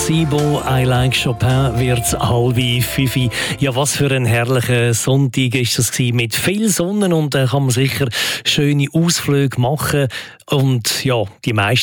Placebo, I Like Chopin wird 4:30. Ja, was für ein herrlicher Sonntag ist das gewesen, mit viel Sonne, und da kann man sicher schöne Ausflüge machen. Und ja, die meisten